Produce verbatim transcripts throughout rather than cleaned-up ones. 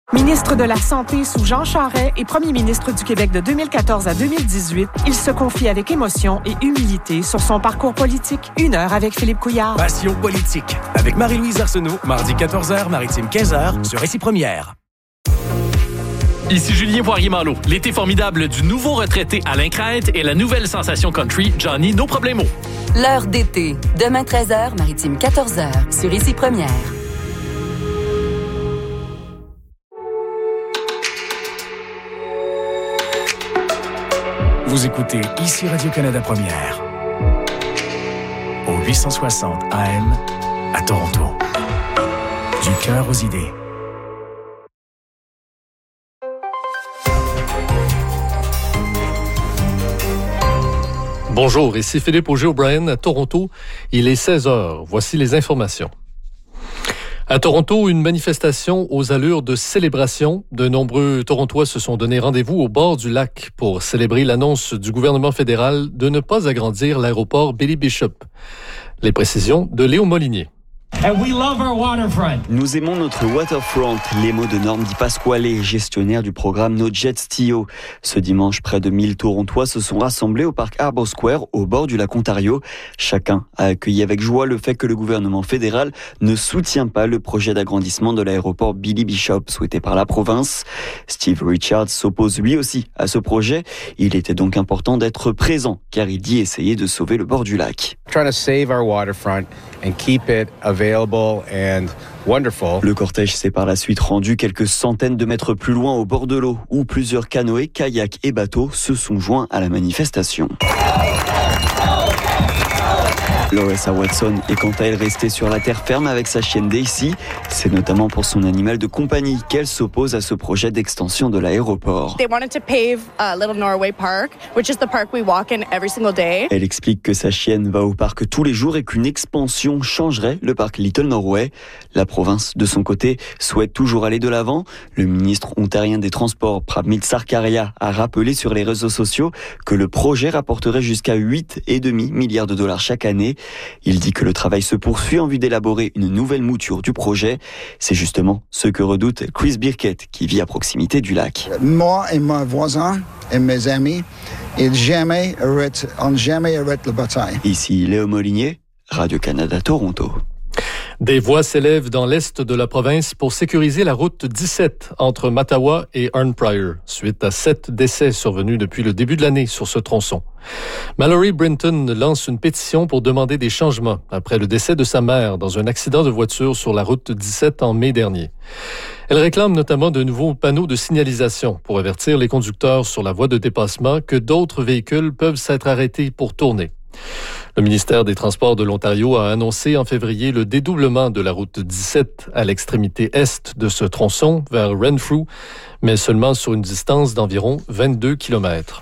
Ministre de la Santé sous Jean Charest et premier ministre du Québec de deux mille quatorze à deux mille dix-huit, il se confie avec émotion et humilité sur son parcours politique. Une heure avec Philippe Couillard. Passion politique avec Marie-Louise Arsenault, mardi quatorze heures, Maritime quinze heures, sur Récit Première. Ici Julien Poirier-Malo. L'été formidable du nouveau retraité Alain Crête et la nouvelle sensation country Johnny No Problemo. L'heure d'été. Demain treize heures, Maritime quatorze heures, sur Récit Première. Vous écoutez ici Radio-Canada Première. Au huit cent soixante A M à Toronto. Du cœur aux idées. Bonjour, ici Philippe Auger-O'Brien à Toronto. Il est seize heures. Voici les informations. À Toronto, une manifestation aux allures de célébration. De nombreux Torontois se sont donné rendez-vous au bord du lac pour célébrer l'annonce du gouvernement fédéral de ne pas agrandir l'aéroport Billy Bishop. Les précisions de Léo Molinier. And we love our waterfront. Nous aimons notre waterfront, les mots de Norm Di Pasquale, gestionnaire du programme No Jets T O. Ce dimanche, près de mille Torontois se sont rassemblés au parc Harbour Square, au bord du lac Ontario. Chacun a accueilli avec joie le fait que le gouvernement fédéral ne soutient pas le projet d'agrandissement de l'aéroport Billy Bishop souhaité par la province. Steve Richards s'oppose lui aussi à ce projet. Il était donc important d'être présent, car il dit essayer de sauver le bord du lac. Trying to save our waterfront and keep it available and wonderful. Le cortège s'est par la suite rendu quelques centaines de mètres plus loin au bord de l'eau, où plusieurs canoës, kayaks et bateaux se sont joints à la manifestation. Loressa Watson est quant à elle restée sur la terre ferme avec sa chienne Daisy. C'est notamment pour son animal de compagnie qu'elle s'oppose à ce projet d'extension de l'aéroport. They wanted to pave uh, Little Norway Park, which is the park we walk in every single day. Elle explique que sa chienne va au parc tous les jours et qu'une expansion changerait le parc Little Norway. La province, de son côté, souhaite toujours aller de l'avant. Le ministre ontarien des Transports, Pramit Sarkaria, a rappelé sur les réseaux sociaux que le projet rapporterait jusqu'à huit virgule cinq milliards de dollars chaque année. Il dit que le travail se poursuit en vue d'élaborer une nouvelle mouture du projet. C'est justement ce que redoute Chris Birkett, qui vit à proximité du lac. Moi et mes voisins et mes amis, ils jamais arrêtent, on jamais arrête la bataille. Ici Léo Molinier, Radio-Canada Toronto. Des voix s'élèvent dans l'est de la province pour sécuriser la route dix-sept entre Mattawa et Arnprior, suite à sept décès survenus depuis le début de l'année sur ce tronçon. Mallory Brinton lance une pétition pour demander des changements après le décès de sa mère dans un accident de voiture sur la route dix-sept en mai dernier. Elle réclame notamment de nouveaux panneaux de signalisation pour avertir les conducteurs sur la voie de dépassement que d'autres véhicules peuvent s'être arrêtés pour tourner. Le ministère des Transports de l'Ontario a annoncé en février le dédoublement de la route dix-sept à l'extrémité est de ce tronçon vers Renfrew, mais seulement sur une distance d'environ vingt-deux kilomètres.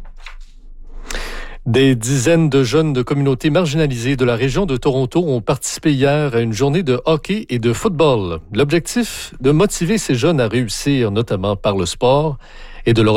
Des dizaines de jeunes de communautés marginalisées de la région de Toronto ont participé hier à une journée de hockey et de football. L'objectif, de motiver ces jeunes à réussir, notamment par le sport, et de leur